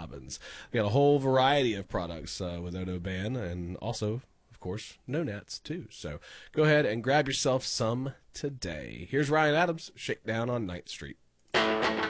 Robbins. We got a whole variety of products with Odoban, and also, of course, No Nets too. So go ahead and grab yourself some today. Here's Ryan Adams, Shakedown on 9th Street.